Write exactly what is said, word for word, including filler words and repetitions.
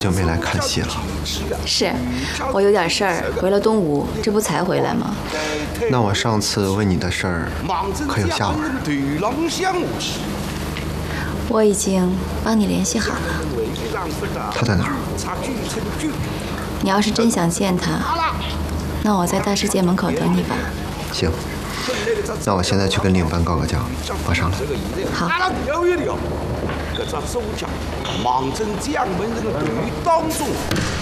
就没来看戏了。 是，我有点事儿，回了东吴，这不才回来吗？ 那我上次问你的事儿，可有下文？ 我已经帮你联系好了。 他在哪儿？ 你要是真想见他，那我在大世界门口等你吧。 行，那我现在去跟领班告个假，马上来。 好。 搿只主角，盲镇江门人的队伍当中。